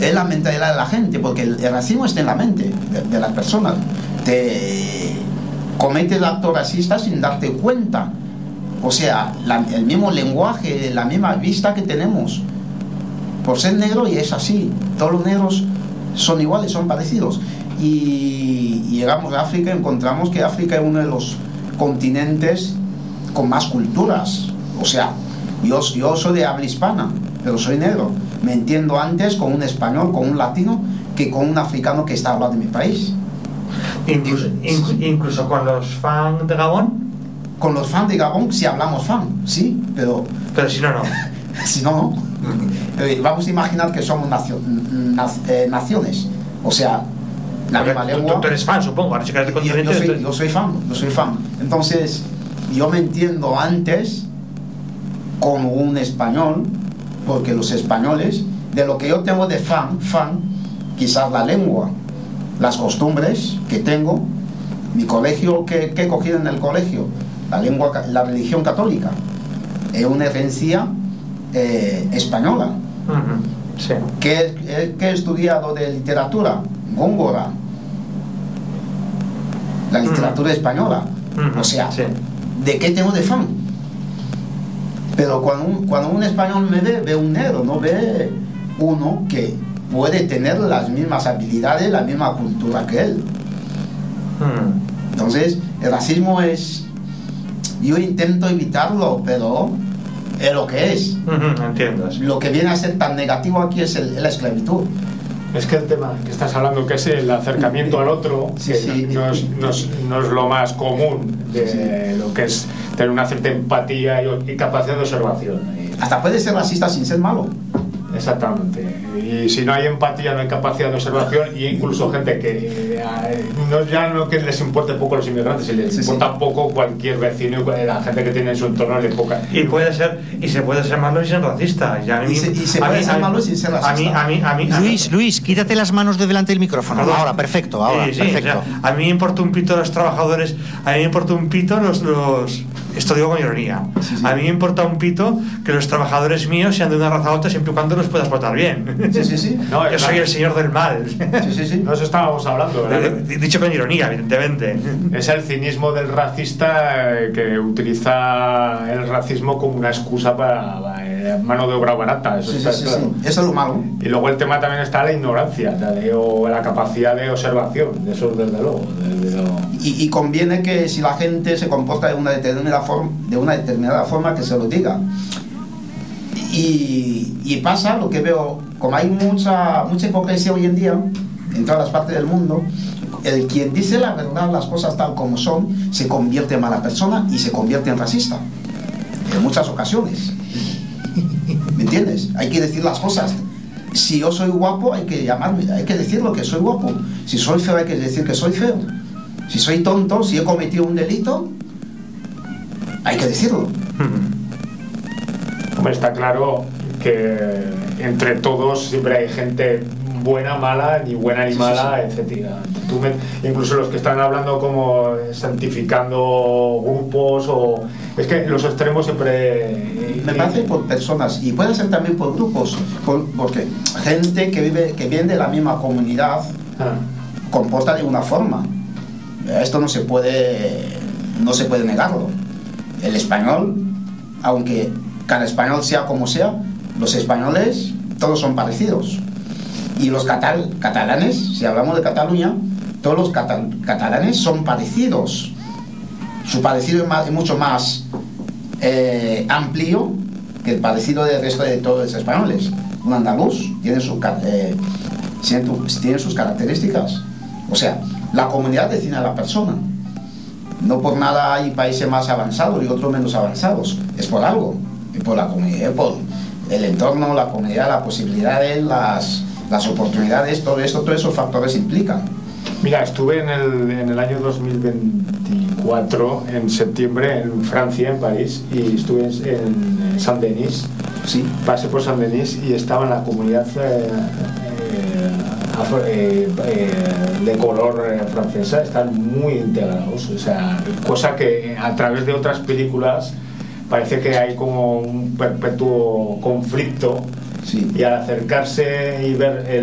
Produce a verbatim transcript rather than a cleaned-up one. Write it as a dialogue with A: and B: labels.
A: es la mentalidad de la gente, porque el, el racismo está en la mente de, de las personas. Te cometes actos racistas sin darte cuenta. O sea, la, el mismo lenguaje, la misma vista que tenemos por ser negro, y es así. Todos los negros son iguales, son parecidos. Y, y llegamos a África y encontramos que África es uno de los continentes con más culturas. O sea, yo, yo soy de habla hispana, pero soy negro. Me entiendo antes con un español, con un latino, que con un africano que está hablando de mi país.
B: Incluso, in, incluso con los fans de Gabón.
A: Con los fans de Gabón, si hablamos fan, sí, pero...
B: Pero si no, no.
A: Si no, no. Vamos a imaginar que somos nacio, nac, eh, naciones. O sea, la misma lengua...
B: Tú, tú eres fan, supongo. Ahora si eres de continente,
A: yo, yo, soy, yo soy fan, yo soy fan. Entonces, yo me entiendo antes como un español, porque los españoles, de lo que yo tengo de fan, fan, quizás la lengua, las costumbres que tengo, mi colegio, que, que he cogido en el colegio, la lengua, la religión católica, es una herencia eh, española.
B: Uh-huh. Sí.
A: que, que he estudiado de literatura, Góngora, la literatura uh-huh. española. Uh-huh. O sea, sí. ¿de qué tengo de fan? Pero cuando un, cuando un español me ve, ve un negro, no ve uno que puede tener las mismas habilidades, la misma cultura que él. Uh-huh. Entonces, el racismo es... Yo intento evitarlo, pero es lo que es.
B: Uh-huh, entiendo. Sí.
A: Lo que viene a ser tan negativo aquí es el, la esclavitud.
C: Es que el tema que estás hablando, que es el acercamiento al otro,
A: sí,
C: que
A: sí.
C: No, es, no, es, no es lo más común de sí. lo que es tener una cierta empatía y, y capacidad de observación.
A: Hasta puede ser racista sin ser malo.
C: Exactamente. Y si no hay empatía, no hay capacidad de observación, y incluso gente que eh, no ya no que les importe poco los inmigrantes, les sí, importa sí. poco cualquier vecino, la gente que tiene en su entorno le poca.
B: Y puede ser, y se puede ser malo y ser racista. Y, a mí,
A: y se, y se puede
B: mí,
A: ser malo sin ser racista.
B: A mí, a mí, a mí, a mí,
D: Luis, Luis, quítate las manos de delante del micrófono.
B: Perdón.
D: Ahora, perfecto, ahora,
B: sí, sí,
D: perfecto.
B: O sea, a mí me importa un pito los trabajadores, a mí me importa un pito los... los esto digo con ironía. Sí, sí. A mí me importa un pito que los trabajadores míos sean de una raza u otra siempre y cuando los puedas tratar bien.
A: Sí, sí, sí.
B: No, yo soy el señor del mal.
A: Sí, sí, sí.
C: No, eso estábamos hablando, ¿verdad?
B: Dicho con ironía, evidentemente.
C: Es el cinismo del racista que utiliza el racismo como una excusa para, para mano de obra barata. Eso,
A: sí,
C: está
A: sí,
C: claro.
A: Sí. Eso es lo malo.
C: Y luego el tema también está la ignorancia, de, o la capacidad de observación, de eso desde luego. Desde lo...
A: y, y conviene que si la gente se comporta de una determinada forma, de una determinada forma que se lo diga. Y, y pasa lo que veo, como hay mucha mucha hipocresía hoy en día en todas las partes del mundo, el quien dice la verdad, las cosas tal como son, se convierte en mala persona y se convierte en racista en muchas ocasiones. ¿Me entiendes? Hay que decir las cosas. Si yo soy guapo, hay que llamarme, hay que decirlo que soy guapo. Si soy feo, hay que decir que soy feo. Si soy tonto, si he cometido un delito, hay que decirlo.
C: Hombre, está claro que entre todos siempre hay gente buena, mala, ni buena ni sí, mala, sí, sí. etcétera. Tú me, incluso los que están hablando como santificando grupos, o es que los extremos siempre...
A: Me parece por personas, y puede ser también por grupos, por, porque gente que vive, que viene de la misma comunidad ah. comporta de una forma. Esto no se puede, no se puede negarlo. El español, aunque cada español sea como sea, los españoles todos son parecidos. Y los catal catalanes, si hablamos de Cataluña, todos los catal catalanes son parecidos. Su parecido es, más, es mucho más eh, amplio que el parecido del resto de todos los españoles. Un andaluz tiene, su, eh, tiene sus características. O sea, la comunidad define a la persona. No por nada hay países más avanzados y otros menos avanzados. Es por algo. Es por la comunidad, por el entorno, la comunidad, las posibilidades, las, las oportunidades, todo esto, todos esos factores implican.
C: Mira, estuve en el, en el año dos mil veinticuatro, en septiembre, en Francia, en París, y estuve en, en Saint-Denis.
A: Sí.
C: Pasé por Saint-Denis y estaba en la comunidad eh, eh, eh, de color eh, francesa, están muy integrados, o sea, cosa que a través de otras películas parece que hay como un perpetuo conflicto,
A: sí.
C: Y al acercarse y ver el